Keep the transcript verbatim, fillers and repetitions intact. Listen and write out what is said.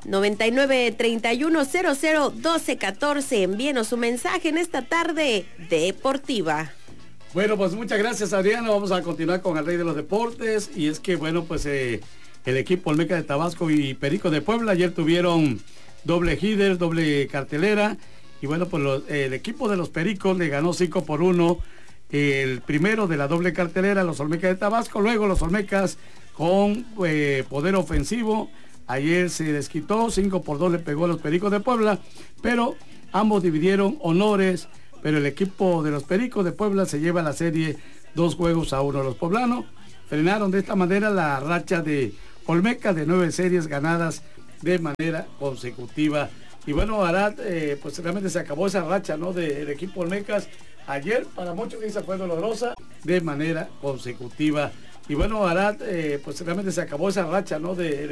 noventa y nueve, treinta y uno, cero cero, doce, catorce. Envíenos su mensaje en esta tarde deportiva. Bueno, pues muchas gracias, Adriana. Vamos a continuar con el rey de los deportes. Y es que, bueno, pues eh, el equipo Olmeca de Tabasco y Perico de Puebla ayer tuvieron doble header, doble cartelera. Y bueno, pues los, eh, el equipo de los Pericos le ganó cinco por uno. El primero de la doble cartelera, los Olmecas de Tabasco. Luego los Olmecas con eh, poder ofensivo. Ayer se desquitó, cinco por dos le pegó a los Pericos de Puebla. Pero ambos dividieron honores. Pero el equipo de los Pericos de Puebla se lleva la serie dos juegos a uno. Los poblanos frenaron de esta manera la racha de Olmeca de nueve series ganadas de manera consecutiva. Y bueno, Arad, eh, pues realmente se acabó esa racha, ¿no? Del equipo Olmecas. Ayer para muchos quizá fue dolorosa de manera consecutiva. Y bueno, Arad, eh, pues realmente se acabó esa racha, ¿no? De